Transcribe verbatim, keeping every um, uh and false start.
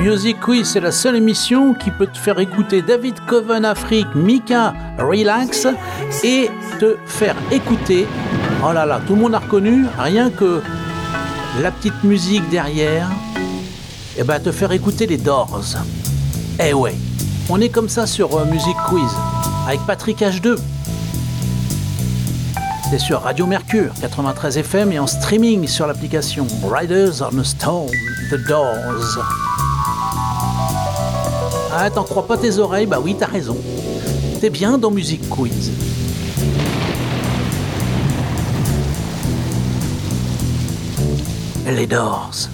Music Quiz, c'est la seule émission qui peut te faire écouter David Coven Afrique, Mika Relax et te faire écouter, oh là là, tout le monde a reconnu, rien que la petite musique derrière, et ben te faire écouter les Doors. Eh ouais, on est comme ça sur euh, Music Quiz avec Patrick H deux. C'est sur Radio Mercure quatre-vingt-treize F M et en streaming sur l'application Riders on the Storm, The Doors. Ah, t'en crois pas tes oreilles? Bah oui, t'as raison. T'es bien dans Music Quiz. Les Doors.